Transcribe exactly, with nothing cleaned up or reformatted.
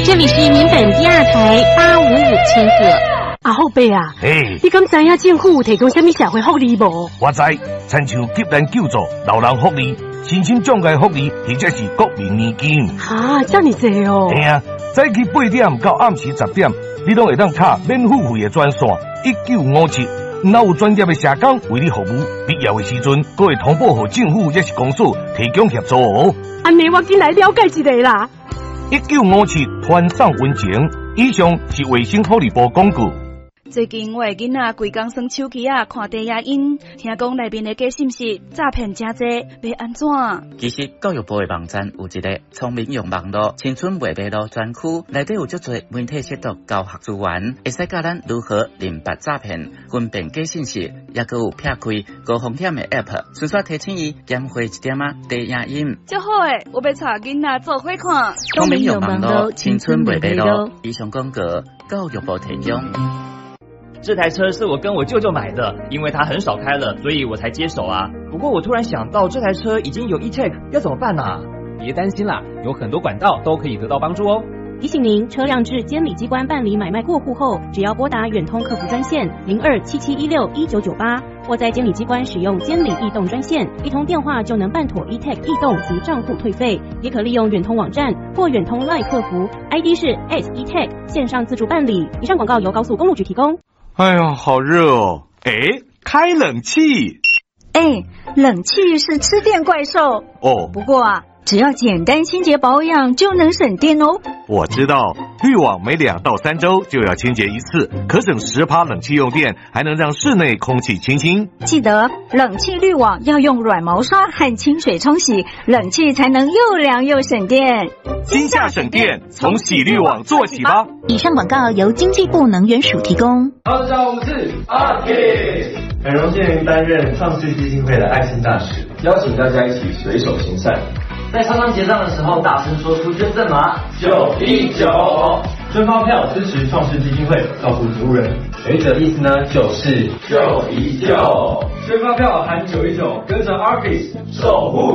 这里是民本第二台八五五千赫。 阿后伯啊， 嘿， 你敢知影政府有提供什么社会福利无？ 我知，亲像急难救助、老人福利、身心障碍福利，或者是国民年金。 啊，这么多哦！ 嘿啊，早起八点到暗时十点，你拢会当打免付费的专线一九五七，若有专业的社工为你服务，必要的时阵，阁会通报给政府也是公司提供协助哦。 安尼我进来了解一下啦。 一九五七团上温情，以上是卫生福利部广告。 最近我的囡仔规工耍手机啊，看低影音，听讲内面的假信息、诈骗真多，要安怎？ 其实教育部的网站有一个聪明用网络青春未迷路专区，内底有足多媒体识读教学资源，会使教咱如何认别诈骗、分辨假信息，也佮有撇开高风险的 App， 顺续提醒伊减花一点啊低影音。 真好诶，我要带囡仔做伙看。 聪明用网络青春未迷路，以上广告教育部提供。 这台车是我跟我舅舅买的，因为他很少开了，所以我才接手啊。不过我突然想到，这台车已经有 e-tag， 要怎么办啊？ 别担心啦，有很多管道都可以得到帮助哦。 提醒您，车辆至监理机关办理买卖过户后，只要拨打远通客服专线零二七七一六一九九八，或在监理机关使用监理异动专线，一通电话就能办妥 e-tag 异动及账户退费。也可利用远通网站或远通 LINE 客服 ，I D 是 S e-tag 线上自助办理。以上广告由高速公路局提供。 哎呀，好热哦！哎，开冷气。 哎，冷气是吃电怪兽哦。 不过啊，只要简单清洁保养就能省电哦。 我知道，滤网每两到三周就要清洁一次，可省十趴冷气用电，还能让室内空气清新。 记得冷气滤网要用软毛刷和清水冲洗，冷气才能又凉又省电。 今夏省电，从洗滤网做起吧。 以上广告由经济部能源署提供。 大家好，我是阿 K， 很荣幸担任创世基金会的爱心大使，邀请大家一起随手行善。 在超商结账的时候，大声说出捐赠码九一九，捐发票支持创世基金会，照顾植物人。有一者意思呢，就是九一九，捐发票喊九一九，跟着 Arcus 守护